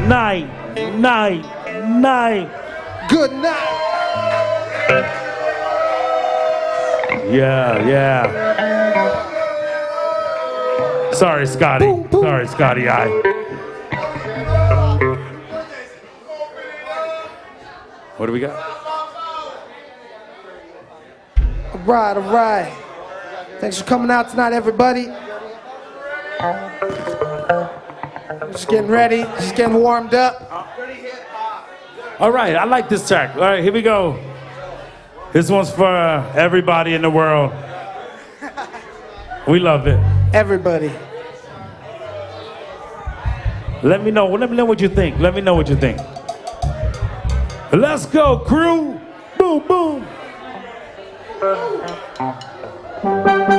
night, night, night. Good night. Yeah, yeah. Sorry, Scotty. Boom, boom. Sorry, Scotty. What do we got? All right. Thanks for coming out tonight, everybody. Just getting ready, just getting warmed up. All right, I like this track. All right, here we go. This one's for everybody in the world. We love it. Everybody. Let me know what you think. Let me know what you think. Let's go, crew. Boom, boom.